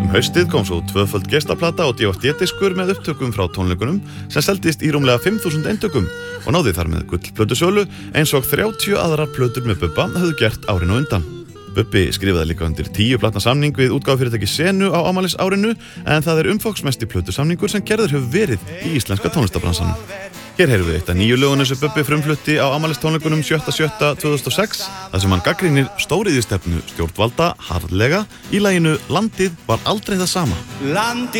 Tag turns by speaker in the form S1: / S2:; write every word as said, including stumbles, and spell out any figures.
S1: Um haustið kom svo tvöföld gestaplata og D V D-diskur með upptökum frá tónleikunum sem seldist í rúmlega fimm þúsund eintökum og náði þar með gullplötusölu eins og þrjátíu aðrar plötur með Bubba höfðu gert árin á undan. Bubbi skrifaði líka undir tíu platna samning við útgáfufyrirtæki Senu á afmælisárinu en það er umfangsmesti plötusamningur sem gerður hefur verið í íslenska tónlistabransanum. Hér heyrum við eitt af nýju lögunum sem Bubbi frumflutti á afmælistónleikunum sjötta sjötta tvö þúsund og sex þar sem hann gagnrýnir stóriðjustefnu stjórnvalda harðlega í laginu Landið var aldrei það sama.